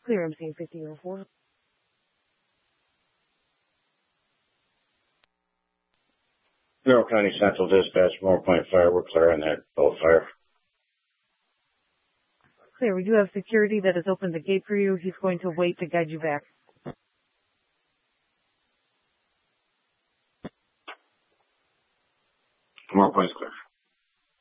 Clear, I'm seeing 5004. Carroll County Central Dispatch, Moore Point Fire, we're clear on that boat fire. Clear, we do have security that has opened the gate for you. He's going to wait to guide you back. Moore Point's clear.